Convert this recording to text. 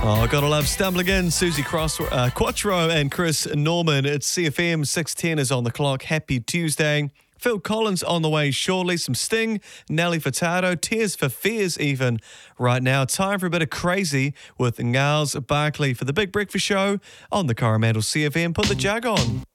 Oh, gotta love Stumbling In, Susie Quattro and Chris Norman. It's CFM 6:10 is on the clock. Happy Tuesday. Phil Collins on the way shortly. Some Sting, Nelly Furtado, Tears for Fears even right now. Time for a bit of crazy with Ngals Barkley for the Big Breakfast Show on the Coromandel CFM. Put the jug on.